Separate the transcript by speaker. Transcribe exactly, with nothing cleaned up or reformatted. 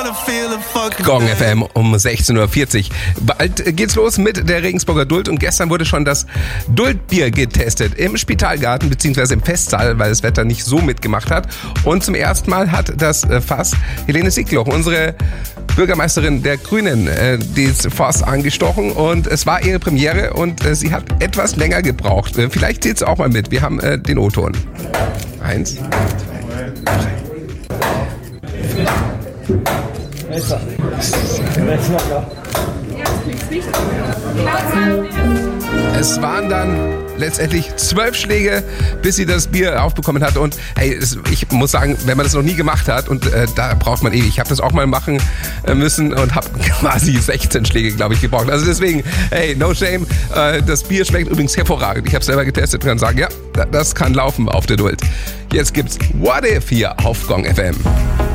Speaker 1: Gong F M um sechzehn Uhr vierzig. Bald geht's los mit der Regensburger Duld und gestern wurde schon das Duldbier getestet im Spitalgarten bzw. im Festsaal, weil das Wetter nicht so mitgemacht hat. Und zum ersten Mal hat das Fass Helene Siegloch, unsere Bürgermeisterin der Grünen, das Fass angestochen und es war ihre Premiere und sie hat etwas länger gebraucht. Vielleicht zählt es auch mal mit. Wir haben den O-Ton. Eins, zwei, drei. Es waren dann letztendlich zwölf Schläge, bis sie das Bier aufbekommen hat. Und hey, ich muss sagen, wenn man das noch nie gemacht hat, und äh, da braucht man ewig. Ich habe das auch mal machen müssen und habe quasi sechzehn Schläge, glaube ich, gebraucht. Also deswegen, hey, no shame. Äh, das Bier schmeckt übrigens hervorragend. Ich habe es selber getestet und kann sagen, ja, das kann laufen auf der Duld. Jetzt gibt's What If hier auf Gong F M.